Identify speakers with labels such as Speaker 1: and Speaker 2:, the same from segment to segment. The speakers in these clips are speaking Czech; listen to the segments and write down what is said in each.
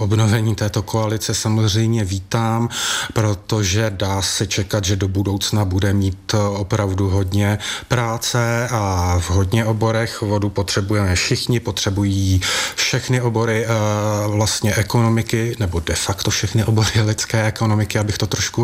Speaker 1: obnovení této koalice samozřejmě vítám, protože dá se čekat, že do budoucna bude mít opravdu hodně práce a v hodně oborech. Vodu potřebujeme všichni, potřebují všechny obory vlastně ekonomiky, nebo de facto všechny obory lidské ekonomiky, abych to trošku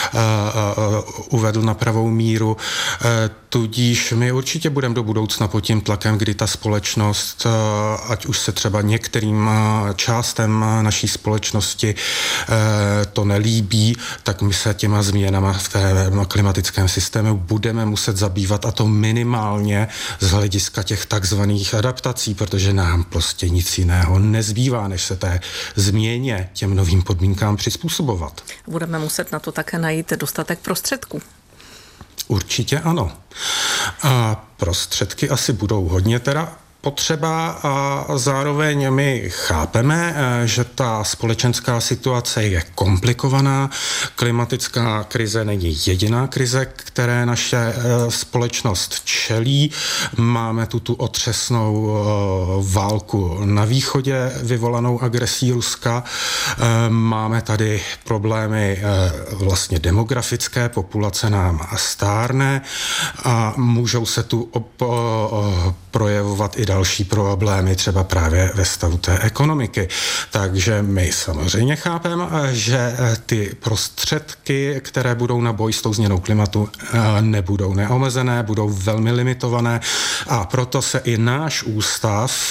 Speaker 1: uvedl na pravou míru. Tudíž my určitě budeme do budoucna pod tím tlakem, kdy ta společnost, ať už se třeba některým částem naší společnosti to nelíbí, tak my se těma změnama v té klimatickém systému budeme muset zabývat, a to minimálně z hlediska těch takzvaných adaptací, protože nám prostě nic jiného nezbývá, než se té změně, těm novým podmínkám přizpůsobovat.
Speaker 2: Budeme muset na to také najít dostatek prostředků.
Speaker 1: Určitě ano. A prostředky asi budou hodně teda potřeba a zároveň my chápeme, že ta společenská situace je komplikovaná. Klimatická krize není jediná krize, které naše společnost čelí. Máme tu otřesnou válku na východě vyvolanou agresí Ruska. Máme tady problémy vlastně demografické, populace nám stárne a můžou se tu projevovat i další problémy, třeba právě ve stavu té ekonomiky. Takže my samozřejmě chápeme, že ty prostředky, které budou na boj s tou změnou klimatu, nebudou neomezené, budou velmi limitované a proto se i náš ústav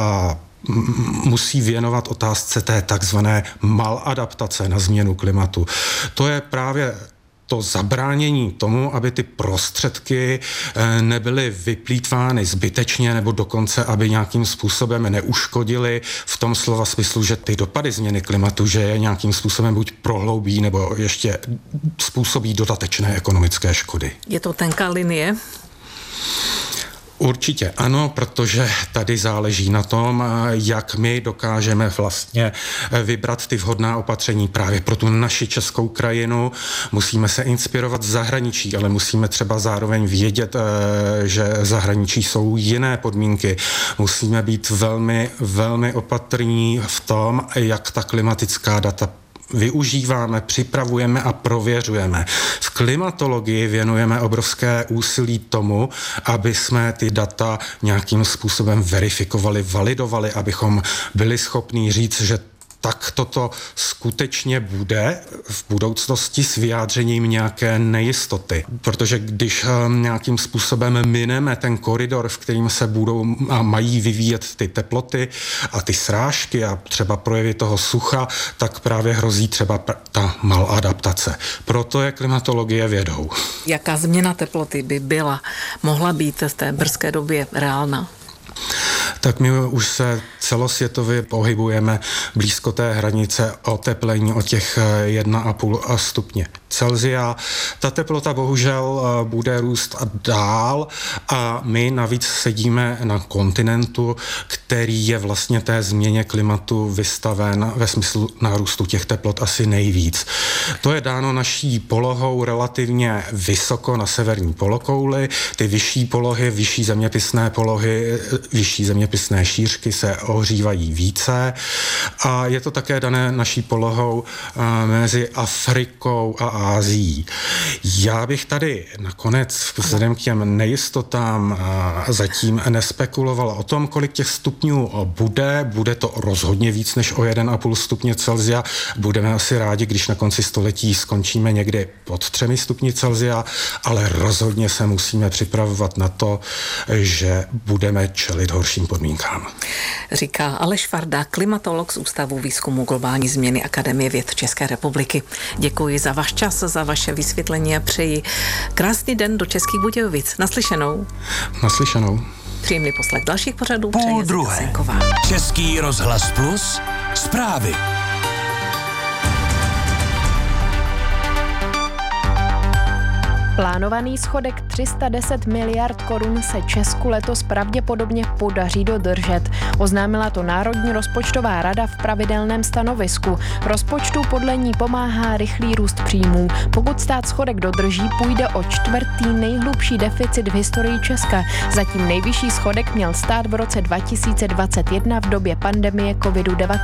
Speaker 1: musí věnovat otázce té takzvané maladaptace na změnu klimatu. To je právě to zabránění tomu, aby ty prostředky nebyly vyplýtvány zbytečně nebo dokonce, aby nějakým způsobem neuškodily v tom slova smyslu, že ty dopady změny klimatu, že je nějakým způsobem buď prohloubí nebo ještě způsobí dodatečné ekonomické škody.
Speaker 2: Je to tenká linie?
Speaker 1: Určitě ano, protože tady záleží na tom, jak my dokážeme vlastně vybrat ty vhodná opatření právě pro tu naši českou krajinu. Musíme se inspirovat z zahraničí, ale musíme třeba zároveň vědět, že v zahraničí jsou jiné podmínky. Musíme být velmi, velmi opatrní v tom, jak ta klimatická data využíváme, připravujeme a prověřujeme. V klimatologii věnujeme obrovské úsilí tomu, aby jsme ty data nějakým způsobem verifikovali, validovali, abychom byli schopní říct, že tak toto skutečně bude v budoucnosti s vyjádřením nějaké nejistoty. Protože když nějakým způsobem mineme ten koridor, v kterým se budou a mají vyvíjet ty teploty a ty srážky a třeba projevy toho sucha, tak právě hrozí třeba ta maladaptace. Proto je klimatologie vědou.
Speaker 2: Jaká změna teploty by mohla být v té brzké době reálná?
Speaker 1: Tak my už se celosvětově pohybujeme blízko té hranice oteplení o těch 1,5 stupně Celsia. Ta teplota bohužel bude růst a dál a my navíc sedíme na kontinentu, který je vlastně té změně klimatu vystaven ve smyslu nárůstu těch teplot asi nejvíc. To je dáno naší polohou relativně vysoko na severní polokouli. Ty vyšší polohy, vyšší zeměpisné polohy, vyšší zeměpisné šířky se ohřívají více a je to také dané naší polohou mezi Afrikou a Ázií. Já bych tady nakonec vzhledem k těm nejistotám zatím nespekuloval o tom, kolik těch stupňů bude to rozhodně víc než o 1,5 stupně Celsia. Budeme asi rádi, když na konci století skončíme někdy pod 3 stupni Celsia, ale rozhodně se musíme připravovat na to, že budeme čelit horším podmínkám.
Speaker 2: Říká Aleš Varda, klimatolog z Ústavu výzkumu globální změny Akademie věd České republiky. Děkuji za váš čas, za vaše vysvětlení a přeji krásný den do Českých Budějovic. Naslyšenou.
Speaker 1: Naslyšenou.
Speaker 2: Příjemný poslech dalších pořadů.
Speaker 3: 12:30. Český rozhlas Plus. Zprávy.
Speaker 4: Plánovaný schodek 310 miliard korun se Česku letos pravděpodobně podaří dodržet. Oznámila to Národní rozpočtová rada v pravidelném stanovisku. Rozpočtu podle ní pomáhá rychlý růst příjmů. Pokud stát schodek dodrží, půjde o 4. nejhlubší deficit v historii Česka. Zatím nejvyšší schodek měl stát v roce 2021 v době pandemie COVID-19.